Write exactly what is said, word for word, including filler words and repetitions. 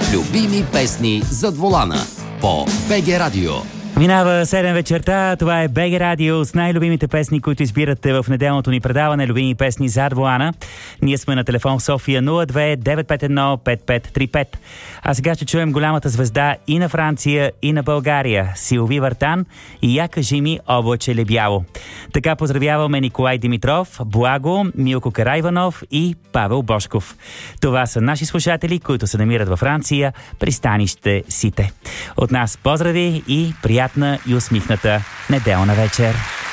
Любими песни зад волана по БГ Радио. Минава седем вечерта, това е БГ Радио с най-любимите песни, които избирате в неделното ни предаване Любими песни зад волана. Ние сме на телефон в София нула две девет пет едно пет пет три пет. А сега ще чуем голямата звезда и на Франция, и на България. Силви Вартан и Я кажи ми облаче ли бяло. Така поздравяваме Николай Димитров, Благо, Милко Карайванов и Павел Бошков. Това са наши слушатели, които се намират във Франция, пристанище Сите. От нас поздрави и приятна и усмихната неделна вечер.